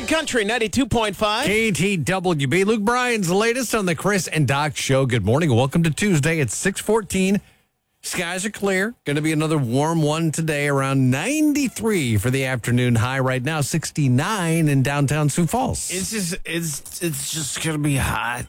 Big Country 92.5. KTWB. Luke Bryan's the latest on the Chris and Doc Show. Good morning. Welcome to Tuesday. It's 6:14. Skies are clear. Going to be another warm one today, around 93 for the afternoon high. Right now, 69 in downtown Sioux Falls. It's just going to be hot.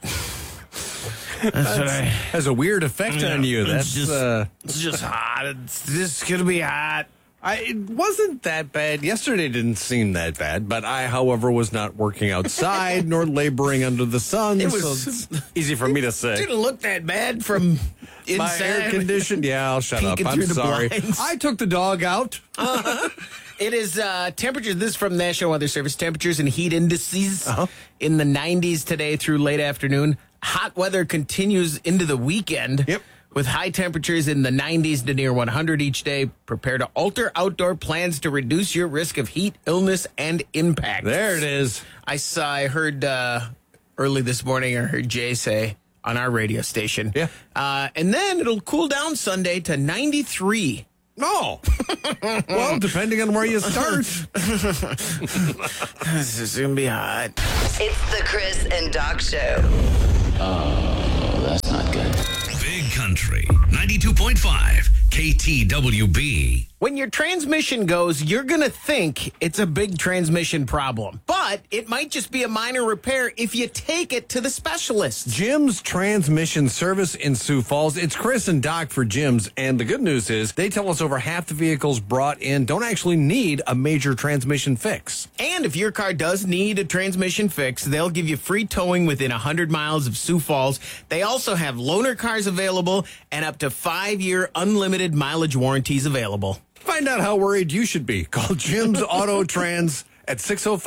Has a weird effect on you. It's just hot. It's just going to be hot. It wasn't that bad. Yesterday didn't seem that bad, but I, however, was not working outside nor laboring under the sun. It was so it's easy for me to say. It didn't look that bad from inside. My air conditioned. Yeah, I'll shut up. Peeking I'm through the sorry. blinds. I took the dog out. It is temperatures. This is from National Weather Service. Temperatures and heat indices in the 90s today through late afternoon. Hot weather continues into the weekend. Yep. With high temperatures in the 90s to near 100 each day. Prepare to alter outdoor plans to reduce your risk of heat, illness, and impact. There it is. I heard early this morning, I heard Jay say on our radio station. Yeah. And then it'll cool down Sunday to 93. Oh. Well, depending on where you start. This is going to be hot. It's the Chris and Doc Show. Oh, that's not good. Big Country 92.5 KTWB. When your transmission goes, you're going to think it's a big transmission problem. But it might just be a minor repair if you take it to the specialist. Jim's Transmission Service in Sioux Falls. It's Chris and Doc for Jim's. And the good news is they tell us over half the vehicles brought in don't actually need a major transmission fix. And if your car does need a transmission fix, they'll give you free towing within 100 miles of Sioux Falls. They also have loaner cars available and up to 5-year unlimited mileage warranties available. Find out how worried you should be. Call Jim's Auto Trans at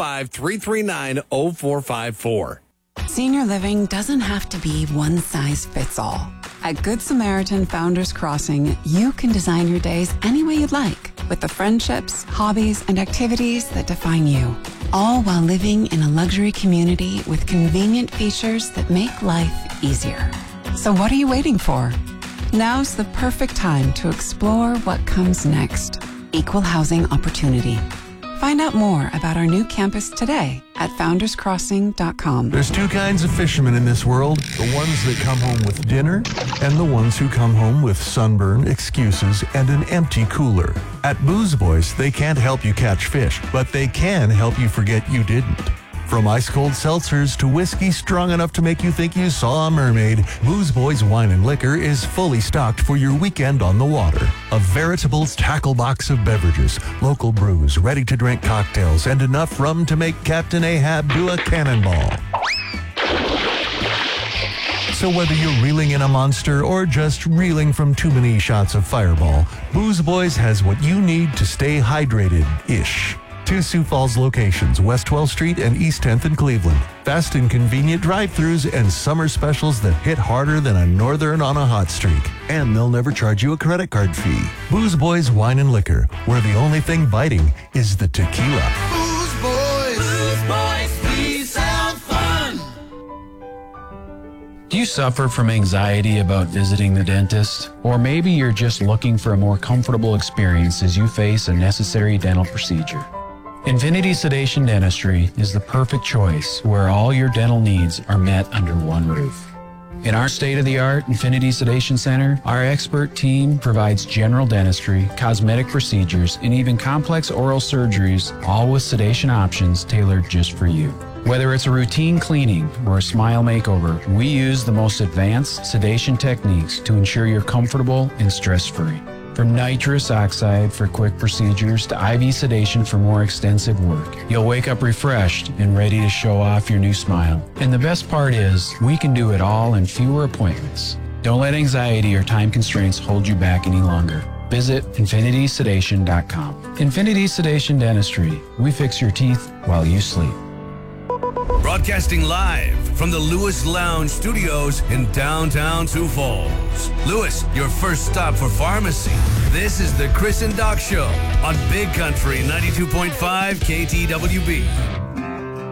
605-339-0454. Senior living doesn't have to be one size fits all. At Good Samaritan Founders Crossing, you can design your days any way you'd like with the friendships, hobbies, and activities that define you, all while living in a luxury community with convenient features that make life easier. So what are you waiting for? Now's the perfect time to explore what comes next. Equal housing opportunity. Find out more about our new campus today at founderscrossing.com. There's two kinds of fishermen in this world. The ones that come home with dinner and the ones who come home with sunburn, excuses, and an empty cooler. At Booze Boys, they can't help you catch fish, but they can help you forget you didn't. From ice-cold seltzers to whiskey strong enough to make you think you saw a mermaid, Booze Boys Wine and Liquor is fully stocked for your weekend on the water. A veritable tackle box of beverages, local brews, ready-to-drink cocktails, and enough rum to make Captain Ahab do a cannonball. So whether you're reeling in a monster or just reeling from too many shots of Fireball, Booze Boys has what you need to stay hydrated-ish. 2 Sioux Falls locations, West 12th Street and East 10th in Cleveland. Fast and convenient drive-thrus and summer specials that hit harder than a northern on a hot streak. And they'll never charge you a credit card fee. Booze Boys Wine and Liquor, where the only thing biting is the tequila. Booze Boys, please sound fun. Do you suffer from anxiety about visiting the dentist? Or maybe you're just looking for a more comfortable experience as you face a necessary dental procedure. Infinity Sedation Dentistry is the perfect choice where all your dental needs are met under one roof. In our state-of-the-art Infinity Sedation Center, our expert team provides general dentistry, cosmetic procedures, and even complex oral surgeries, all with sedation options tailored just for you. Whether it's a routine cleaning or a smile makeover, we use the most advanced sedation techniques to ensure you're comfortable and stress-free. From nitrous oxide for quick procedures to IV sedation for more extensive work, you'll wake up refreshed and ready to show off your new smile. And the best part is, we can do it all in fewer appointments. Don't let anxiety or time constraints hold you back any longer. Visit infinitysedation.com. Infinity Sedation Dentistry. We fix your teeth while you sleep. Broadcasting live from the Lewis Lounge Studios in downtown Sioux Falls. Lewis, your first stop for pharmacy. This is the Chris and Doc Show on Big Country 92.5 KTWB.